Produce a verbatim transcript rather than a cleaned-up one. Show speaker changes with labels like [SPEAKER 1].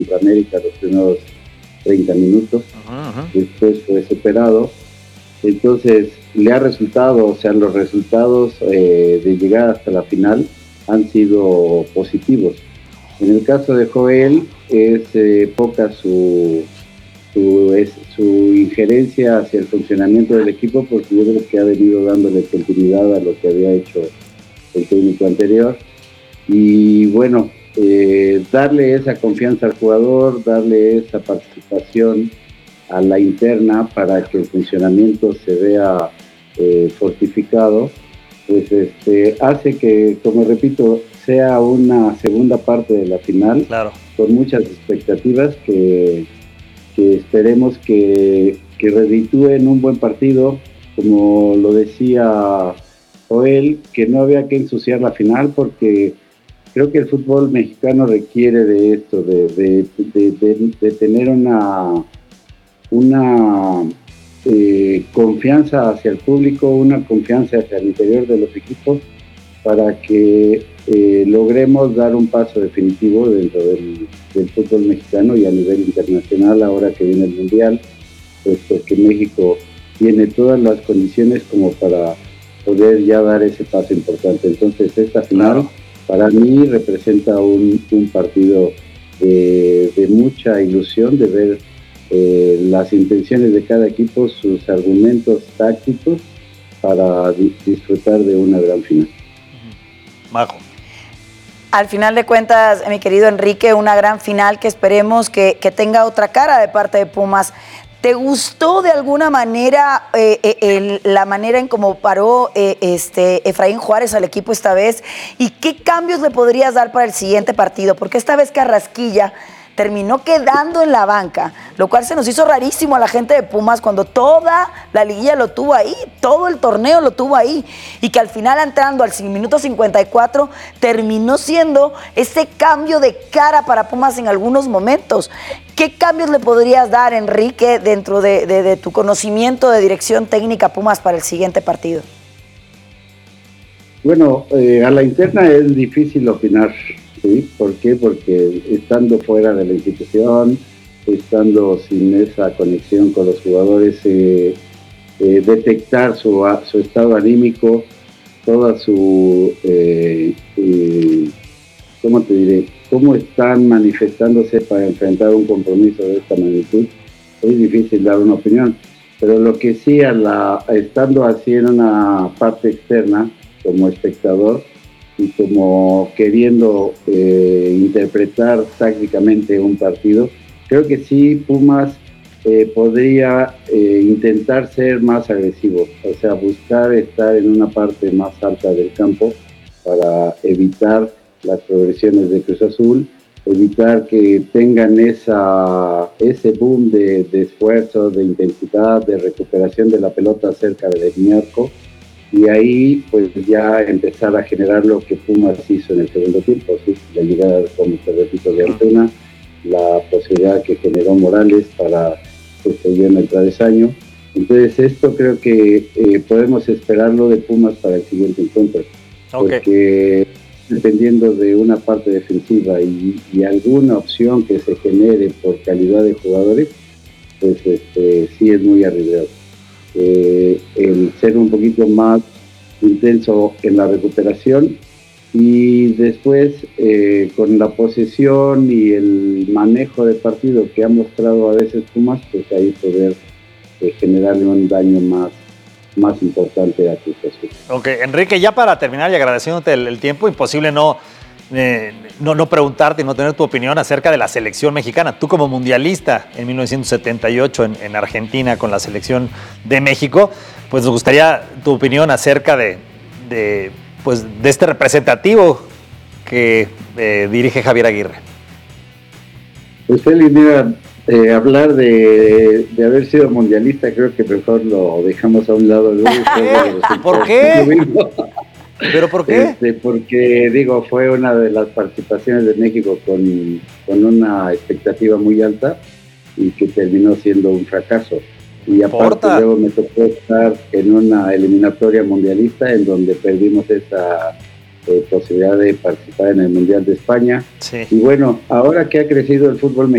[SPEAKER 1] contra América los primeros treinta minutos, uh-huh, uh-huh. Después fue superado, entonces le ha resultado, o sea, los resultados eh, de llegar hasta la final han sido positivos. En el caso de Joel es eh, poca su, su, es, su injerencia hacia el funcionamiento del equipo, porque yo creo que ha venido dándole continuidad a lo que había hecho el técnico anterior, y bueno, eh, darle esa confianza al jugador, darle esa participación a la interna para que el funcionamiento se vea eh, fortificado, pues este, hace que, como repito, sea una segunda parte de la final,
[SPEAKER 2] claro,
[SPEAKER 1] con muchas expectativas que, que esperemos que, que reditúen un buen partido, como lo decía Joel, que no había que ensuciar la final, porque creo que el fútbol mexicano requiere de esto, de, de, de, de, de tener una, una eh, confianza hacia el público, una confianza hacia el interior de los equipos, para que eh, logremos dar un paso definitivo dentro del, del fútbol mexicano y a nivel internacional, ahora que viene el Mundial, puesto que México tiene todas las condiciones como para poder ya dar ese paso importante. Entonces esta final, claro, para mí representa un, un partido de, de mucha ilusión, de ver eh, las intenciones de cada equipo, sus argumentos tácticos para di- disfrutar de una gran final.
[SPEAKER 2] Majo.
[SPEAKER 3] Al final de cuentas, mi querido Enrique, una gran final que esperemos que, que tenga otra cara de parte de Pumas. ¿Te gustó de alguna manera eh, eh, el, la manera en cómo paró eh, este, Efraín Juárez al equipo esta vez? ¿Y qué cambios le podrías dar para el siguiente partido? Porque esta vez Carrasquilla terminó quedando en la banca, lo cual se nos hizo rarísimo a la gente de Pumas cuando toda la liguilla lo tuvo ahí, todo el torneo lo tuvo ahí, y que al final, entrando al minuto cincuenta y cuatro, terminó siendo ese cambio de cara para Pumas en algunos momentos. ¿Qué cambios le podrías dar, Enrique, dentro de, de, de tu conocimiento de dirección técnica Pumas para el siguiente partido?
[SPEAKER 1] Bueno, eh, a la interna es difícil opinar, ¿sí? ¿Por qué? Porque estando fuera de la institución, estando sin esa conexión con los jugadores, eh, eh, detectar su, su estado anímico, toda su, eh, eh, ¿cómo te diré? Cómo están manifestándose para enfrentar un compromiso de esta magnitud, es difícil dar una opinión. Pero lo que sí, a la, estando así en una parte externa, como espectador, y como queriendo eh, interpretar tácticamente un partido, creo que sí Pumas eh, podría eh, intentar ser más agresivo, o sea, buscar estar en una parte más alta del campo para evitar las progresiones de Cruz Azul, evitar que tengan esa, ese boom de, de esfuerzo, de intensidad, de recuperación de la pelota cerca del arco, y ahí pues ya empezar a generar lo que Pumas hizo en el segundo tiempo, ¿sí? La llegada, como te repito, de Antuna, la posibilidad que generó Morales para que se dio en el travesaño. Entonces esto creo que eh, podemos esperarlo de Pumas para el siguiente encuentro,
[SPEAKER 2] okay,
[SPEAKER 1] porque dependiendo de una parte defensiva y, y alguna opción que se genere por calidad de jugadores, pues este, sí es muy arriesgado. Eh, el ser un poquito más intenso en la recuperación y después eh, con la posesión y el manejo de partido que ha mostrado a veces Pumas, pues ahí poder eh, generarle un daño más, más importante a tu situación.
[SPEAKER 2] Ok, Enrique, ya para terminar y agradeciéndote el, el tiempo, imposible no, eh, no, no preguntarte y no tener tu opinión acerca de la selección mexicana. Tú como mundialista en mil novecientos setenta y ocho en, en Argentina con la selección de México, pues nos gustaría tu opinión acerca de, de, pues, de este representativo que eh, dirige Javier Aguirre.
[SPEAKER 1] Pues Félix, mira, eh, hablar de, de haber sido mundialista creo que mejor lo dejamos a un lado.
[SPEAKER 2] ¿Por qué? ¿Pero por qué?
[SPEAKER 1] Este, porque, digo, fue una de las participaciones de México con, con una expectativa muy alta y que terminó siendo un fracaso. Y aparte
[SPEAKER 2] Porta.
[SPEAKER 1] luego me tocó estar en una eliminatoria mundialista en donde perdimos esa, eh, posibilidad de participar en el Mundial de España.
[SPEAKER 2] Sí.
[SPEAKER 1] Y bueno, ahora que ha crecido el fútbol